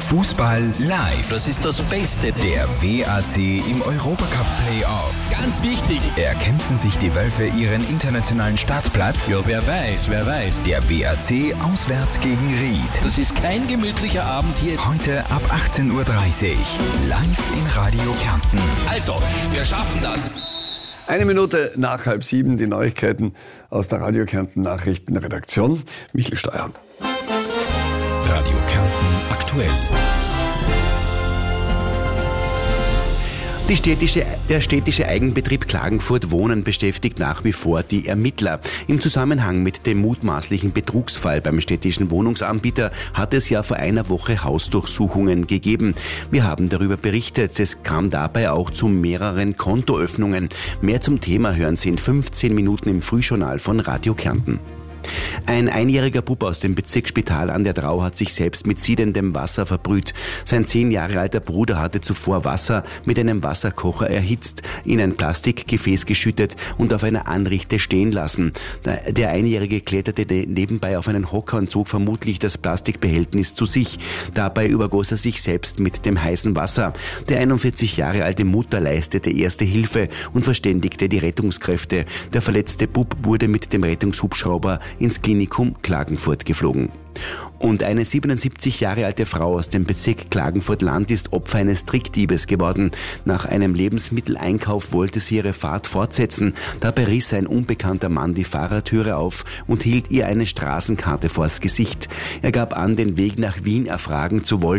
Fußball live. Das ist das Beste. Der WAC im Europacup Playoff. Ganz wichtig. Erkämpfen sich die Wölfe ihren internationalen Startplatz? Ja, wer weiß. Der WAC auswärts gegen Ried. Das ist kein gemütlicher Abend hier. Heute ab 18:30 Uhr. Live in Radio Kärnten. Also, wir schaffen das. 1 Minute nach 6:30 die Neuigkeiten aus der Radio Kärnten Nachrichtenredaktion. Michel Steuer. Radio Kärnten aktuell. Der städtische Eigenbetrieb Klagenfurt Wohnen beschäftigt nach wie vor die Ermittler. Im Zusammenhang mit dem mutmaßlichen Betrugsfall beim städtischen Wohnungsanbieter hat es ja vor einer Woche Hausdurchsuchungen gegeben. Wir haben darüber berichtet. Es kam dabei auch zu mehreren Kontoöffnungen. Mehr zum Thema hören Sie in 15 Minuten im Frühjournal von Radio Kärnten. Ein 1-jähriger Bub aus dem Bezirksspital an der Drau hat sich selbst mit siedendem Wasser verbrüht. Sein 10 Jahre alter Bruder hatte zuvor Wasser mit einem Wasserkocher erhitzt, in ein Plastikgefäß geschüttet und auf einer Anrichte stehen lassen. Der 1-Jährige kletterte nebenbei auf einen Hocker und zog vermutlich das Plastikbehältnis zu sich. Dabei übergoss er sich selbst mit dem heißen Wasser. Der 41 Jahre alte Mutter leistete erste Hilfe und verständigte die Rettungskräfte. Der verletzte Bub wurde mit dem Rettungshubschrauber ins Klinikum Klagenfurt geflogen. Und eine 77 Jahre alte Frau aus dem Bezirk Klagenfurt-Land ist Opfer eines Trickdiebes geworden. Nach einem Lebensmitteleinkauf wollte sie ihre Fahrt fortsetzen. Dabei riss ein unbekannter Mann die Fahrertüre auf und hielt ihr eine Straßenkarte vors Gesicht. Er gab an, den Weg nach Wien erfragen zu wollen.